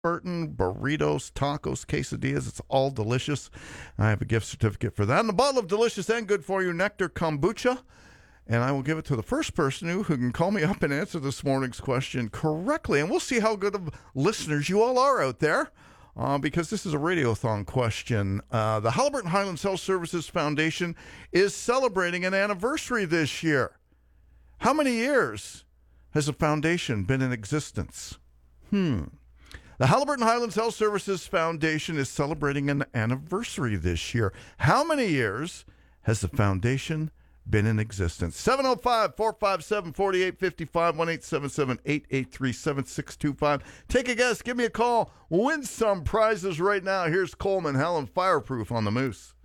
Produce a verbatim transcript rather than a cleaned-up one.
Burton, burritos, tacos, quesadillas. It's all delicious. I have a gift certificate for that. And a bottle of delicious and good for you nectar kombucha. And I will give it to the first person who, who can call me up and answer this morning's question correctly. And we'll see how good of listeners you all are out there, uh, because this is a radiothon question. Uh, the Halliburton Highlands Health Services Foundation is celebrating an anniversary this year. How many years has the foundation been in existence? Hmm. The Halliburton Highlands Health Services Foundation is celebrating an anniversary this year. How many years has the foundation been in existence? seven oh five, four five seven, four eight five five, one eight seven seven, eight eight three, seven six two five. Take a guess. Give me a call. Win some prizes right now. Here's Coleman Helen Fireproof on the Moose.